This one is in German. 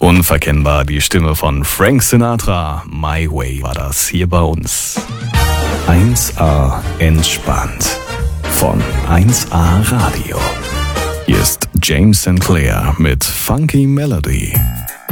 Unverkennbar die Stimme von Frank Sinatra. My Way war das hier bei uns. 1A entspannt von 1A Radio. Hier ist James Sinclair mit Funky Melody.